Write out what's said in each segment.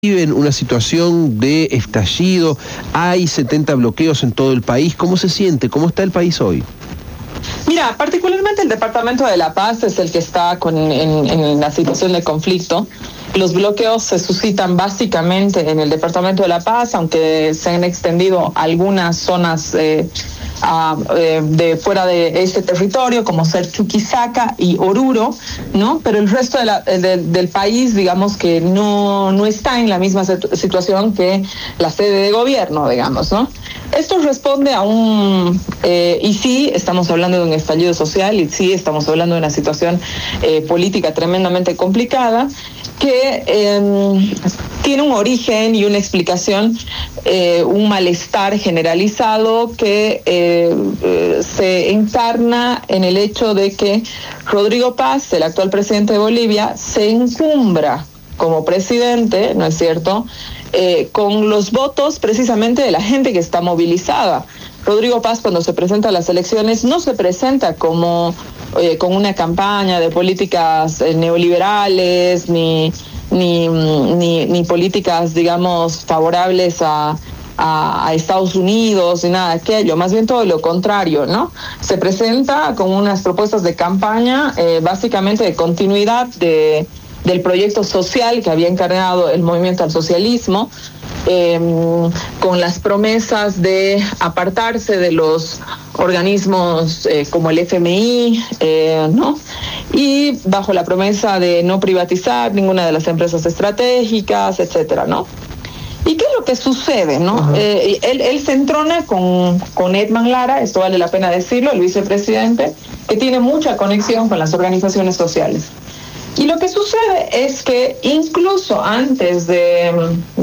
viven una situación de estallido, hay 70 bloqueos en todo el país. ¿Cómo se siente? ¿Cómo está el país hoy? Mira, particularmente el Departamento de La Paz es el que está en la situación de conflicto. Los bloqueos se suscitan básicamente en el Departamento de La Paz, aunque se han extendido algunas zonas de fuera de este territorio, como ser Chuquisaca y Oruro, ¿no? Pero el resto del país, digamos que no está en la misma situación que la sede de gobierno, digamos, ¿no? Esto responde a y sí, estamos hablando de un estallido social, y sí, estamos hablando de una situación política tremendamente complicada, que tiene un origen y una explicación, un malestar generalizado que se encarna en el hecho de que Rodrigo Paz, el actual presidente de Bolivia, se encumbra como presidente, ¿no es cierto?, con los votos precisamente de la gente que está movilizada. Rodrigo Paz, cuando se presenta a las elecciones, no se presenta como con una campaña de políticas neoliberales ni políticas, digamos, favorables a Estados Unidos, ni nada de aquello, más bien todo lo contrario, ¿no? Se presenta con unas propuestas de campaña básicamente de continuidad del proyecto social que había encarnado el movimiento al socialismo, con las promesas de apartarse de los organismos como el FMI, ¿no? Y bajo la promesa de no privatizar ninguna de las empresas estratégicas, etcétera, ¿no? ¿Y qué es lo que sucede, no? Él se entrona con Edman Lara, esto vale la pena decirlo, el vicepresidente, que tiene mucha conexión con las organizaciones sociales. Y lo que sucede es que incluso antes de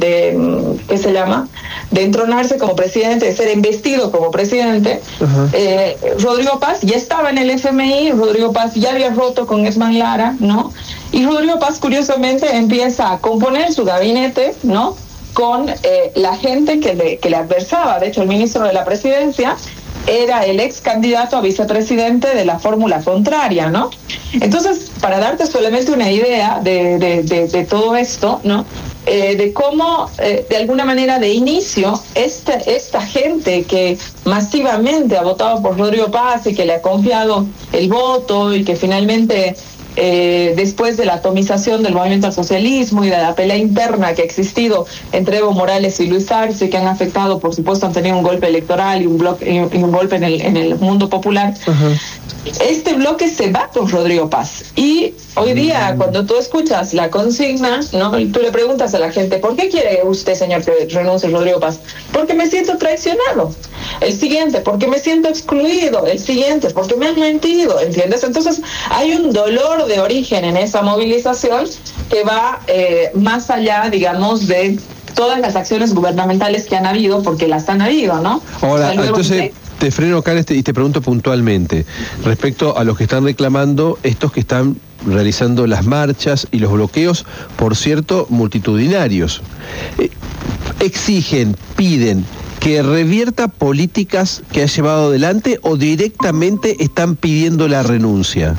entronarse como presidente, de ser investido como presidente, Rodrigo Paz ya estaba en el FMI, Rodrigo Paz ya había roto con Edman Lara, ¿no? Y Rodrigo Paz, curiosamente, empieza a componer su gabinete, ¿no?, con la gente que le adversaba. De hecho, el ministro de la Presidencia era el ex candidato a vicepresidente de la fórmula contraria, ¿no? Entonces, para darte solamente una idea de todo esto, ¿no?, de cómo, de alguna manera, de inicio, esta gente que masivamente ha votado por Rodrigo Paz y que le ha confiado el voto y que finalmente, después de la atomización del movimiento al socialismo y de la pelea interna que ha existido entre Evo Morales y Luis Arce, que han afectado, por supuesto, han tenido un golpe electoral y un golpe en el mundo popular, este bloque se va con Rodrigo Paz. Y hoy día, cuando tú escuchas la consigna, ¿no?, tú le preguntas a la gente, ¿por qué quiere usted, señor, que renuncie Rodrigo Paz? Porque me siento traicionado. El siguiente, porque me siento excluido. El siguiente, porque me han mentido, ¿entiendes? Entonces, hay un dolor de origen en esa movilización que va más allá, digamos, de todas las acciones gubernamentales que han habido, porque las han habido, ¿no? Ahora, entonces, te freno acá y te pregunto puntualmente, respecto a los que están reclamando, estos que están realizando las marchas y los bloqueos, por cierto, multitudinarios. Exigen, piden que revierta políticas que ha llevado adelante, o directamente están pidiendo la renuncia.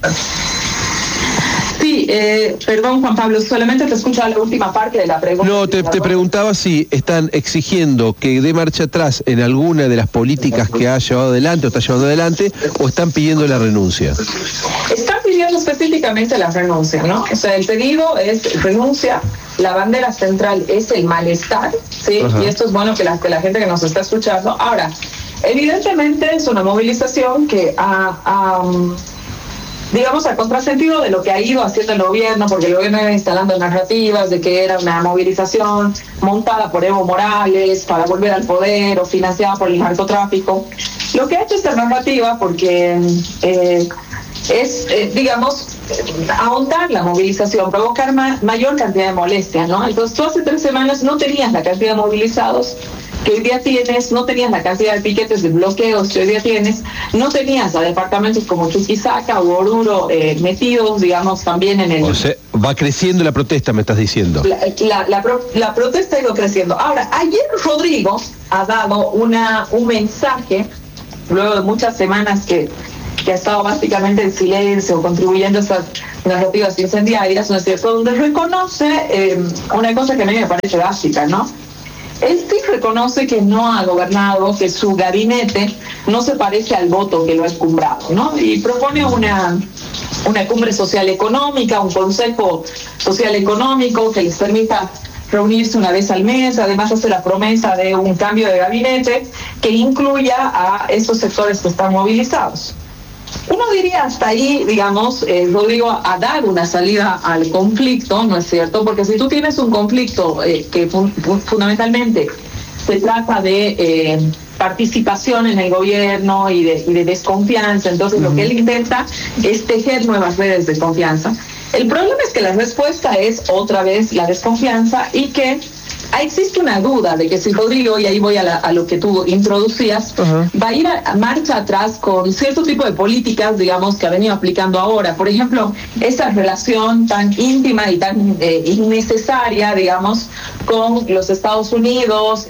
Sí, perdón, Juan Pablo, solamente te escucho la última parte de la pregunta. No, te preguntaba si están exigiendo que dé marcha atrás en alguna de las políticas que ha llevado adelante o está llevando adelante, o están pidiendo la renuncia. Están pidiendo específicamente la renuncia, ¿no? O sea, el pedido es renuncia. La bandera central es el malestar, ¿sí? Y esto es bueno que la gente que nos está escuchando. Ahora, evidentemente es una movilización que digamos, a contrasentido de lo que ha ido haciendo el gobierno, porque el gobierno iba instalando narrativas de que era una movilización montada por Evo Morales para volver al poder o financiada por el narcotráfico. Lo que ha hecho esta narrativa, porque es, digamos, ahondar la movilización, provocar mayor cantidad de molestias, ¿no? Entonces, tú hace 3 semanas no tenías la cantidad de movilizados que hoy día tienes, no tenías la cantidad de piquetes, de bloqueos que hoy día tienes, no tenías a departamentos como Chuquisaca o Oruro metidos, digamos, también en el... O sea, va creciendo la protesta, me estás diciendo. La protesta ha ido creciendo. Ahora, ayer Rodrigo ha dado un mensaje, luego de muchas semanas que que ha estado básicamente en silencio, contribuyendo a esas narrativas incendiarias, ¿no es cierto?, donde reconoce una cosa que a mí me parece básica, ¿no? Él sí reconoce que no ha gobernado, que su gabinete no se parece al voto que lo ha encumbrado, ¿no? Y propone una cumbre social económica, un consejo social económico que les permita reunirse una vez al mes. Además hace la promesa de un cambio de gabinete que incluya a estos sectores que están movilizados. Uno diría hasta ahí, digamos, Rodrigo, a dar una salida al conflicto, ¿no es cierto? Porque si tú tienes un conflicto que fundamentalmente se trata de participación en el gobierno y de desconfianza, entonces lo que él intenta es tejer nuevas redes de confianza. El problema es que la respuesta es otra vez la desconfianza y que existe una duda de que si Rodrigo, y ahí voy a lo que tú introducías, va a ir a marcha atrás con cierto tipo de políticas, digamos, que ha venido aplicando ahora. Por ejemplo, esa relación tan íntima y tan innecesaria, digamos, con los Estados Unidos,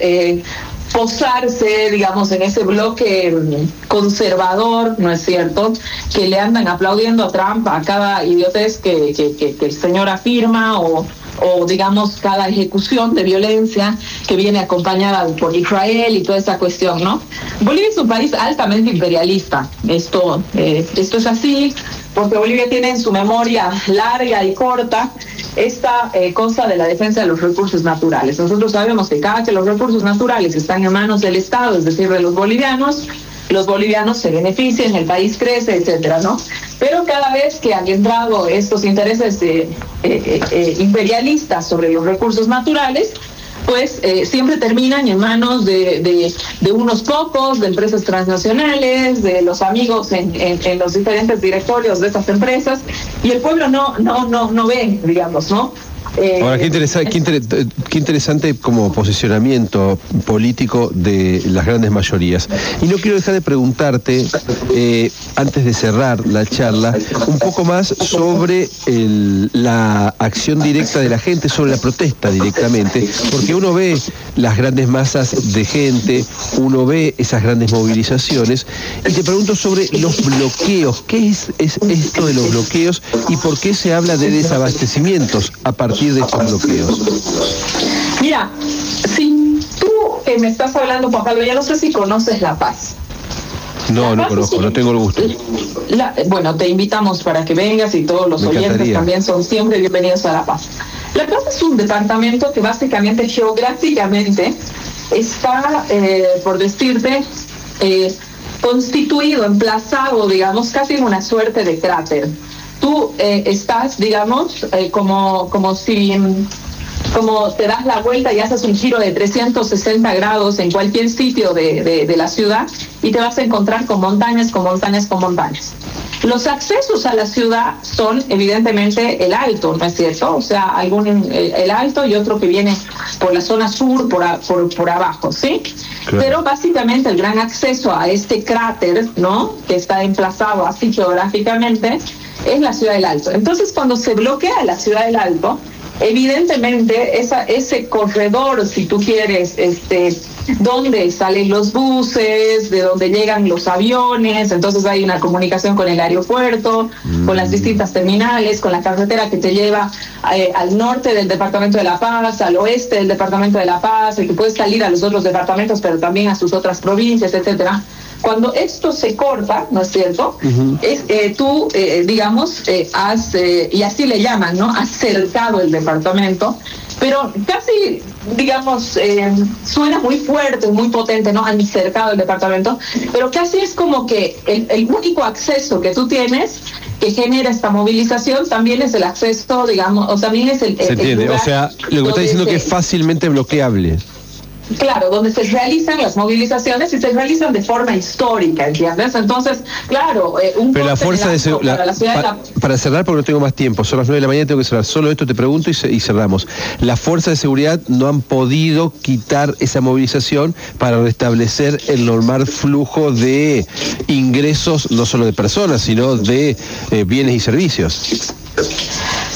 posarse, digamos, en ese bloque conservador, ¿no es cierto?, que le andan aplaudiendo a Trump a cada idiotez que el señor afirma, o digamos cada ejecución de violencia que viene acompañada por Israel y toda esa cuestión, ¿no? Bolivia es un país altamente imperialista. Esto es así porque Bolivia tiene en su memoria larga y corta esta cosa de la defensa de los recursos naturales. Nosotros sabemos que cada que los recursos naturales están en manos del Estado, es decir, de los bolivianos se benefician, el país crece, etcétera, ¿no? Pero cada vez que han entrado estos intereses imperialistas sobre los recursos naturales, pues siempre terminan en manos de unos pocos, de empresas transnacionales, de los amigos en los diferentes directorios de estas empresas, y el pueblo no ve, digamos, ¿no? Ahora, qué interesante como posicionamiento político de las grandes mayorías. Y no quiero dejar de preguntarte, antes de cerrar la charla, un poco más sobre la acción directa de la gente, sobre la protesta directamente, porque uno ve las grandes masas de gente, uno ve esas grandes movilizaciones, y te pregunto sobre los bloqueos. ¿Qué es esto de los bloqueos y por qué se habla de desabastecimientos a partir de estos bloqueos? Mira, si tú me estás hablando, Juan Pablo, ya no sé si conoces La Paz. No conozco, no tengo el gusto. Bueno, te invitamos para que vengas, y todos los oyentes también son siempre bienvenidos a La Paz. La Paz es un departamento que básicamente geográficamente está, por decirte, constituido, emplazado, digamos, casi en una suerte de cráter. Tú estás, digamos, como te das la vuelta y haces un giro de 360 grados en cualquier sitio de la ciudad, y te vas a encontrar con montañas, con montañas, con montañas. Los accesos a la ciudad son evidentemente el Alto, ¿no es cierto? O sea, el Alto y otro que viene por la zona sur, por abajo, ¿sí? Claro. Pero básicamente el gran acceso a este cráter, ¿no?, que está emplazado así geográficamente, es la ciudad del Alto. Entonces, cuando se bloquea la ciudad del Alto, evidentemente ese corredor, si tú quieres, donde salen los buses, de donde llegan los aviones, entonces hay una comunicación con el aeropuerto, con las distintas terminales, con la carretera que te lleva al norte del departamento de La Paz, al oeste del departamento de La Paz, el que puede salir a los otros departamentos, pero también a sus otras provincias, etcétera. Cuando esto se corta, ¿no es cierto? Tú, digamos, y así le llaman, ¿no?, has cercado el departamento, pero casi, digamos, suena muy fuerte, muy potente, ¿no?, han cercado el departamento, pero casi es como que el único acceso que tú tienes que genera esta movilización también es el acceso, digamos, o también es el Se entiende, o sea, lo que me está diciendo que es fácilmente bloqueable. Claro, donde se realizan las movilizaciones y se realizan de forma histórica, ¿entiendes? Entonces, claro, pero la fuerza de seguridad, para cerrar, porque no tengo más tiempo, son las 9 de la mañana, tengo que cerrar. Solo esto te pregunto y cerramos. Las fuerzas de seguridad no han podido quitar esa movilización para restablecer el normal flujo de ingresos, no solo de personas, sino de bienes y servicios. Sí,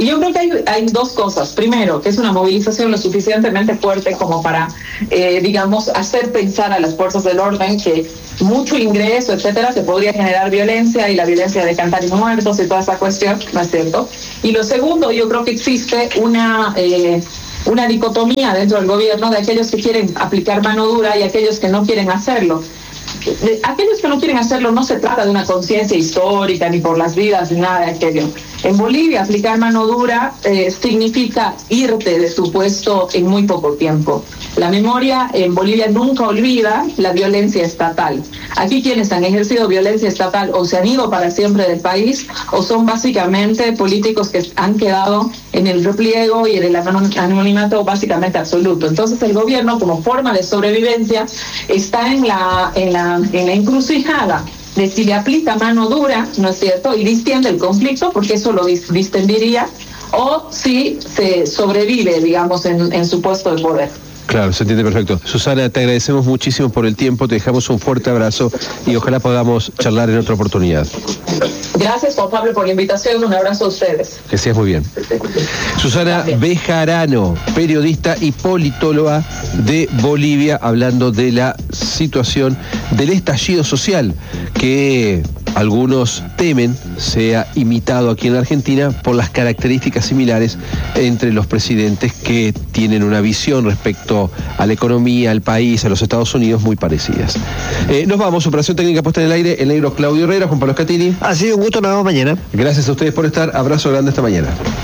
Yo creo que hay dos cosas. Primero, que es una movilización lo suficientemente fuerte como para, digamos, hacer pensar a las fuerzas del orden que mucho ingreso, etcétera, se podría generar violencia, y la violencia de cantar y muertos y toda esa cuestión, ¿no es cierto? Y lo segundo, yo creo que existe una dicotomía dentro del gobierno de aquellos que quieren aplicar mano dura y aquellos que no quieren hacerlo. Aquellos que no quieren hacerlo, no se trata de una conciencia histórica ni por las vidas ni nada de aquello. En Bolivia aplicar mano dura significa irte de tu puesto en muy poco tiempo. La memoria en Bolivia nunca olvida la violencia estatal. Aquí quienes han ejercido violencia estatal o se han ido para siempre del país o son básicamente políticos que han quedado en el repliego y en el anonimato básicamente absoluto. Entonces el gobierno, como forma de sobrevivencia, está en la encrucijada de si le aplica mano dura, ¿no es cierto?, y distiende el conflicto, porque eso lo distendería, o si se sobrevive, digamos, en su puesto de poder. Claro, se entiende perfecto. Susana, te agradecemos muchísimo por el tiempo, te dejamos un fuerte abrazo y ojalá podamos charlar en otra oportunidad. Gracias, Juan Pablo, por la invitación. Un abrazo a ustedes. Que seas muy bien. Susana Bejarano, periodista y politóloga de Bolivia, hablando de la situación del estallido social que algunos temen sea imitado aquí en la Argentina por las características similares entre los presidentes que tienen una visión respecto a la economía, al país, a los Estados Unidos muy parecidas. Nos vamos, operación técnica puesta en el aire, el negro Claudio Herrera, Juan Pablo Scatini. Ha sido un gusto, nos vemos mañana. Gracias a ustedes por estar, abrazo grande esta mañana.